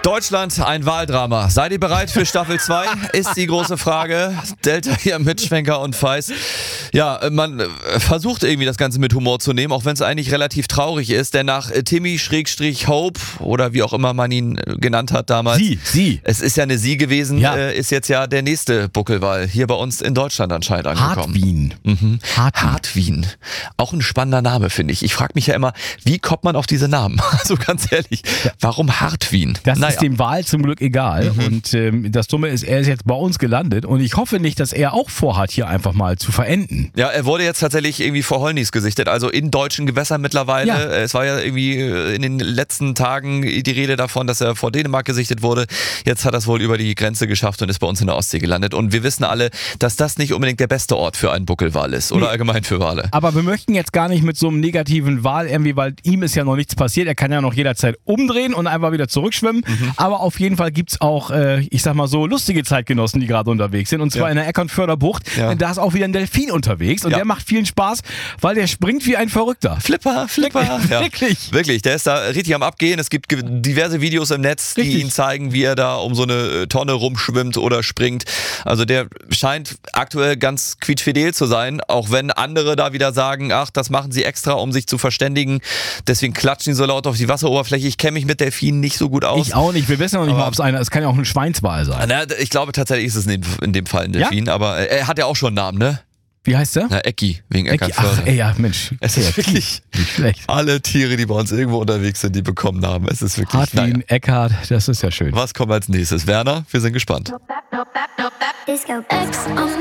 Deutschland, ein Wahldrama. Seid ihr bereit für Staffel 2? Ist die große Frage. Delta hier mit Schwenker und Feis. Ja, man versucht irgendwie das Ganze mit Humor zu nehmen, auch wenn es eigentlich relativ traurig ist, denn nach Timmy-Hope oder wie auch immer man ihn genannt hat damals. Sie. Es ist ja eine Sie gewesen, Ja. ist jetzt ja der nächste Buckelwal hier bei uns in Deutschland anscheinend angekommen. Hartwin. Hartwin. Auch ein spannender Name, finde ich. Ich frage mich ja immer, wie kommt man auf diese Namen? Also ganz ehrlich, warum Hartwin? Das ist dem Wal zum Glück egal. Und das Dumme ist, er ist jetzt bei uns gelandet und ich hoffe nicht, dass er auch vorhat, hier einfach mal zu verenden. Ja, er wurde jetzt tatsächlich irgendwie vor Holnis gesichtet, also in deutschen Gewässern mittlerweile. Ja. Es war ja irgendwie in den letzten Tagen die Rede davon, dass er vor Dänemark gesichtet wurde. Jetzt hat er es wohl über die Grenze geschafft und ist bei uns in der Ostsee gelandet. Und wir wissen alle, dass das nicht unbedingt der beste Ort für einen Buckelwal ist oder allgemein für Wale. Aber wir möchten jetzt gar nicht mit so einem negativen Wal irgendwie, weil ihm ist ja noch nichts passiert. Er kann ja noch jederzeit umdrehen und einfach wieder zurückschwimmen. Aber auf jeden Fall gibt es auch, ich sag mal so, lustige Zeitgenossen, die gerade unterwegs sind. Und zwar in der Eckernförder Bucht. Ja. Da ist auch wieder ein Delfin unterwegs und der macht vielen Spaß, weil der springt wie ein Verrückter. Flipper. Ja. Wirklich. Der ist da richtig am Abgehen. Es gibt diverse Videos im Netz, die ihn zeigen, wie er da um so eine Tonne rumschwimmt oder springt. Also der scheint aktuell ganz quietschfidel zu sein, auch wenn andere da wieder sagen, ach, das machen sie extra, um sich zu verständigen. Deswegen klatschen sie so laut auf die Wasseroberfläche. Ich kenne mich mit Delfinen nicht so gut aus. Ich auch nicht. Wir wissen noch nicht mal, ob es einer ist. Es kann ja auch ein Schweinswal sein. Na, ich glaube tatsächlich ist es in dem Fall ein Delfin, aber er hat ja auch schon einen Namen, ne? Wie heißt der? Na, Ecki, wegen Ach, Eckernförde. ja, Mensch. Es ist wirklich nicht schlecht. alle Tiere, die bei uns irgendwo unterwegs sind, die bekommen Namen. Es ist wirklich, Hartwin, Eckhart, das ist ja schön. Was kommt als nächstes? Werner, wir sind gespannt. Disco X on